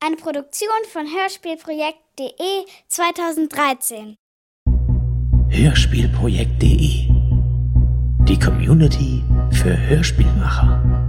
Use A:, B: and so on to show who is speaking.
A: eine Produktion von Hörspielprojekt.de 2013.
B: Hörspielprojekt.de. Die Community für Hörspielmacher.